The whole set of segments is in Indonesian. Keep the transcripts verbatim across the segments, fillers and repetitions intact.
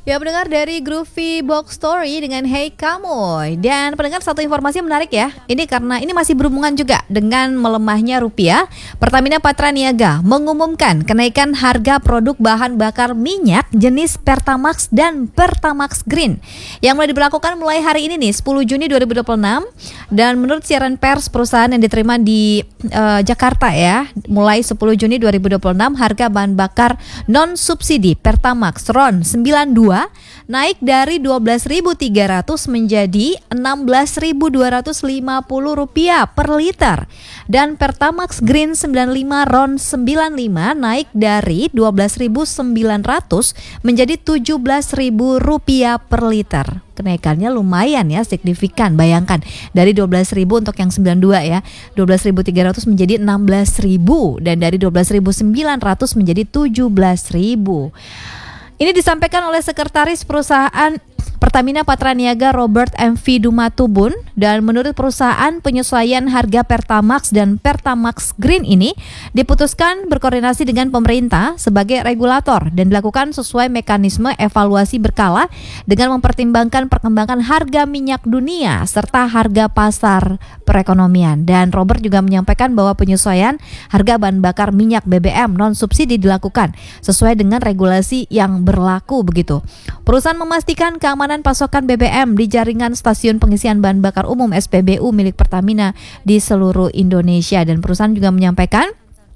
Ya, pendengar dari Groovy Box Story dengan Hey Kamu. Dan pendengar, satu informasi menarik ya. Ini karena ini masih berhubungan juga dengan melemahnya rupiah. Pertamina Patraniaga mengumumkan kenaikan harga produk bahan bakar minyak jenis Pertamax dan Pertamax Green yang mulai diberlakukan mulai hari ini nih, sepuluh Juni dua ribu dua puluh enam. Dan menurut siaran pers perusahaan yang diterima di uh, Jakarta ya, mulai sepuluh Juni dua ribu dua puluh enam harga bahan bakar non subsidi Pertamax RON sembilan puluh dua naik dari dua belas ribu tiga ratus menjadi enam belas ribu dua ratus lima puluh rupiah per liter. Dan Pertamax Green sembilan puluh lima RON sembilan puluh lima naik dari dua belas ribu sembilan ratus menjadi tujuh belas ribu rupiah per liter. Kenaikannya lumayan ya, signifikan. Bayangkan dari dua belas ribu untuk yang sembilan puluh dua ya, dua belas ribu tiga ratus menjadi enam belas ribu, dan dari dua belas ribu sembilan ratus menjadi tujuh belas ribu. Ini disampaikan oleh Sekretaris Perusahaan Pertamina Patraniaga Robert M V Dumatubun. Dan menurut perusahaan, penyesuaian harga Pertamax dan Pertamax Green ini diputuskan berkoordinasi dengan pemerintah sebagai regulator dan dilakukan sesuai mekanisme evaluasi berkala dengan mempertimbangkan perkembangan harga minyak dunia serta harga pasar perekonomian. Dan Robert juga menyampaikan bahwa penyesuaian harga bahan bakar minyak B B M non subsidi dilakukan sesuai dengan regulasi yang berlaku begitu. Perusahaan memastikan keamanan pasokan B B M di jaringan stasiun pengisian bahan bakar umum S P B U milik Pertamina di seluruh Indonesia. Dan perusahaan juga menyampaikan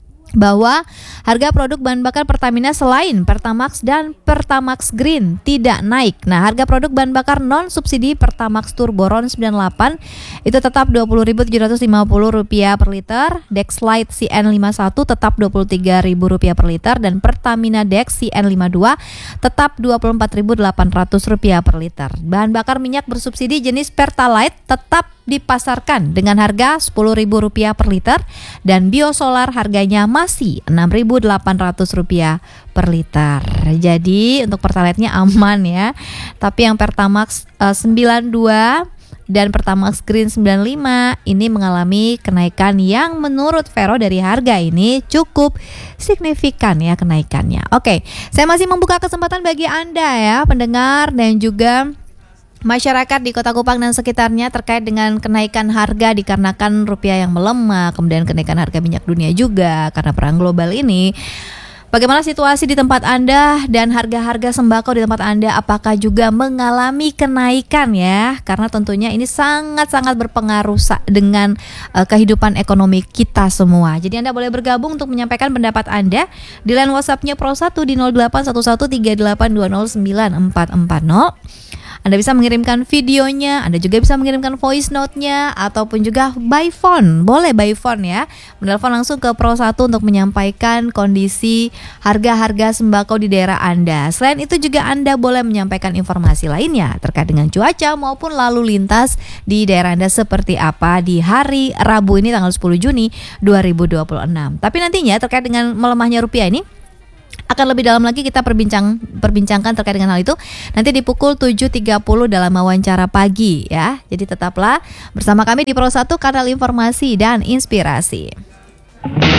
bahwa harga produk bahan bakar Pertamina selain Pertamax dan Pertamax Green tidak naik. Nah, harga produk bahan bakar non subsidi Pertamax Turbo RON sembilan puluh delapan itu tetap dua puluh ribu tujuh ratus lima puluh rupiah per liter, Dexlite C N lima puluh satu tetap dua puluh tiga ribu rupiah per liter, dan Pertamina Dex C N lima puluh dua tetap dua puluh empat ribu delapan ratus rupiah per liter. Bahan bakar minyak bersubsidi jenis Pertalite tetap dipasarkan dengan harga sepuluh ribu rupiah per liter, dan biosolar harganya masih enam ribu delapan ratus rupiah per liter. Jadi untuk Pertalite-nya aman ya. Tapi yang Pertamax uh, sembilan puluh dua dan Pertamax Green sembilan puluh lima ini mengalami kenaikan yang menurut Vero dari harga ini cukup signifikan ya kenaikannya. Oke, saya masih membuka kesempatan bagi Anda ya pendengar dan juga masyarakat di Kota Kupang dan sekitarnya terkait dengan kenaikan harga dikarenakan rupiah yang melemah, kemudian kenaikan harga minyak dunia juga karena perang global ini. Bagaimana situasi di tempat Anda dan harga-harga sembako di tempat Anda, apakah juga mengalami kenaikan ya? Karena tentunya ini sangat-sangat berpengaruh dengan uh, kehidupan ekonomi kita semua. Jadi Anda boleh bergabung untuk menyampaikan pendapat Anda di line WhatsApp-nya Pro satu di nol delapan satu satu tiga delapan dua nol sembilan empat empat nol. Anda bisa mengirimkan videonya, Anda juga bisa mengirimkan voice note-nya, ataupun juga by phone. Boleh by phone ya, menelpon langsung ke Pro satu untuk menyampaikan kondisi harga-harga sembako di daerah Anda. Selain itu juga Anda boleh menyampaikan informasi lainnya terkait dengan cuaca maupun lalu lintas di daerah Anda seperti apa di hari Rabu ini tanggal sepuluh Juni dua ribu dua puluh enam. Tapi nantinya terkait dengan melemahnya rupiah ini akan lebih dalam lagi kita perbincang perbincangkan terkait dengan hal itu nanti di pukul tujuh tiga puluh dalam wawancara pagi ya. Jadi tetaplah bersama kami di Pro satu, kanal informasi dan inspirasi.